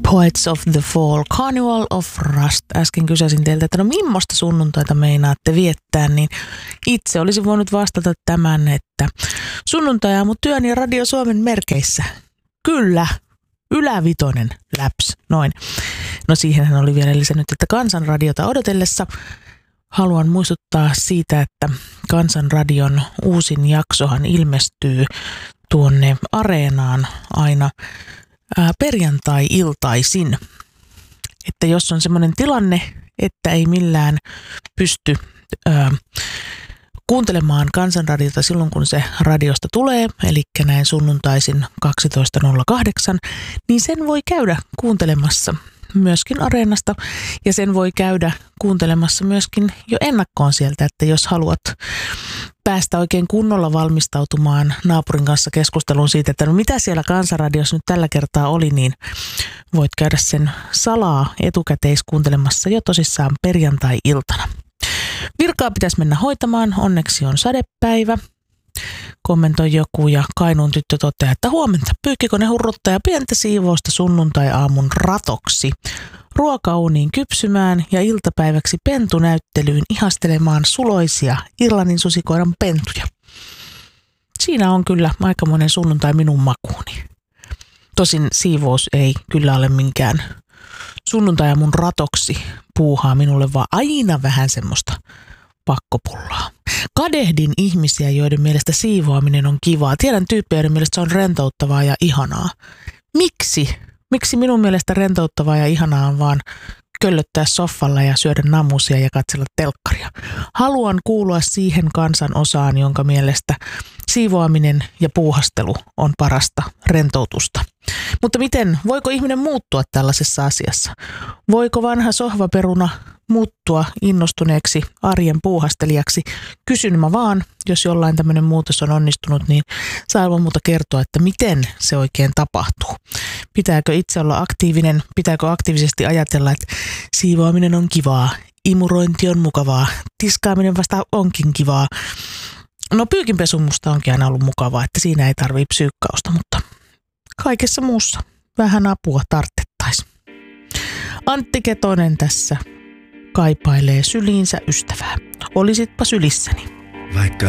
Poets of the Fall, Carnival of Rust. Äsken kysäsin teiltä, että no millaista sunnuntaita meinaatte viettää, niin itse olisin voinut vastata tämän, että sunnuntai-aamu työn ja Radio Suomen merkeissä. Kyllä, ylävitonen läps, noin. No siihenhän oli vielä lisännyt, että Kansanradiota odotellessa haluan muistuttaa siitä, että Kansanradion uusin jaksohan ilmestyy tuonne Areenaan aina perjantai-iltaisin. Että jos on semmoinen tilanne, että ei millään pysty kuuntelemaan Kansanradiota silloin, kun se radiosta tulee, eli näin sunnuntaisin 12.08, niin sen voi käydä kuuntelemassa myöskin Areenasta ja sen voi käydä kuuntelemassa myöskin jo ennakkoon sieltä, että jos haluat päästä oikein kunnolla valmistautumaan naapurin kanssa keskusteluun siitä, että no mitä siellä Kansanradiossa nyt tällä kertaa oli, niin voit käydä sen salaa etukäteiskuuntelemassa jo tosissaan perjantai-iltana. Virkaa pitäisi mennä hoitamaan, onneksi on sadepäivä. Kommentoi joku ja Kainuun tyttö toteaa, että huomenta pyykkikone hurruttaa ja pientä siivousta sunnuntai-aamun ratoksi. Ruokauuniin kypsymään ja iltapäiväksi pentunäyttelyyn ihastelemaan suloisia Irlannin susikoiran pentuja. Siinä on kyllä aikamoinen sunnuntai minun makuuni. Tosin siivous ei kyllä ole minkään sunnuntai-aamun ratoksi puuhaa minulle, vaan aina vähän semmoista pakkopullaa. Kadehdin ihmisiä, joiden mielestä siivoaminen on kivaa. Tiedän tyyppejä, joiden mielestä se on rentouttavaa ja ihanaa. Miksi? Miksi minun mielestä rentouttavaa ja ihanaa on vaan köllöttää soffalla ja syödä namusia ja katsella telkkaria? Haluan kuulua siihen kansan osaan, jonka mielestä siivoaminen ja puuhastelu on parasta rentoutusta. Mutta voiko ihminen muuttua tällaisessa asiassa? Voiko vanha sohvaperuna muuttua innostuneeksi arjen puuhastelijaksi? Kysyn mä vaan, jos jollain tämmöinen muutos on onnistunut, niin saa ilman muuta kertoa, että miten se oikein tapahtuu. Pitääkö itse olla aktiivinen? Pitääkö aktiivisesti ajatella, että siivoaminen on kivaa, imurointi on mukavaa, tiskaaminen vasta onkin kivaa? No pyykinpesu musta onkin aina ollut mukavaa, että siinä ei tarvitse psyykkausta, mutta kaikessa muussa vähän apua tarttettaisiin. Antti Ketonen tässä kaipailee syliinsä ystävää. Olisitpa sylissäni. Vaikka